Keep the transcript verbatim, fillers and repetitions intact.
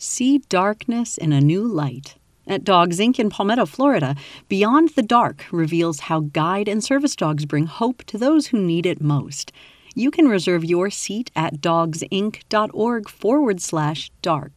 See darkness in a new light. At Dogs Incorporated in Palmetto, Florida, Beyond the Dark reveals how guide and service dogs bring hope to those who need it most. You can reserve your seat at dogsinc.org forward slash dark.